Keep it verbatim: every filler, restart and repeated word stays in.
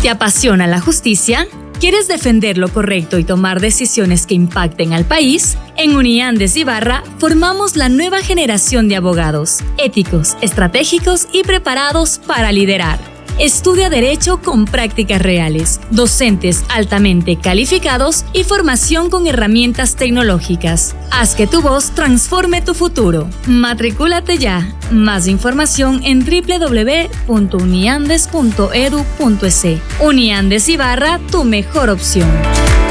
¿Te apasiona la justicia? ¿Quieres defender lo correcto y tomar decisiones que impacten al país? En Uniandes Ibarra formamos la nueva generación de abogados, éticos, estratégicos y preparados para liderar. Estudia Derecho con prácticas reales, docentes altamente calificados y formación con herramientas tecnológicas. Haz que tu voz transforme tu futuro. Matricúlate ya. Más información en doble u doble u doble u punto uniandes punto edu punto es. Uniandes Ibarra, tu mejor opción.